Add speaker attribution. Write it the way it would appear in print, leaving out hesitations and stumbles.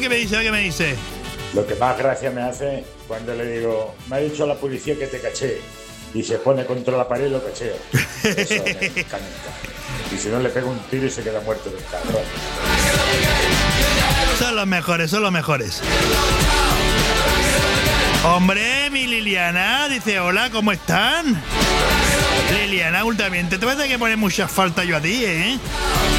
Speaker 1: ¿qué me dice? ¿Qué me dice?
Speaker 2: Lo que más gracia me hace cuando le digo, me ha dicho la policía que te caché. Y se pone contra la pared y lo cacheo. Eso me encanta. Y si no, le pega un tiro y se queda muerto del cabrón.
Speaker 1: Son los mejores, son los mejores. Hombre, mi Liliana dice, hola, ¿cómo están? Liliana, últimamente te parece que pone mucha falta yo a ti, ¿eh?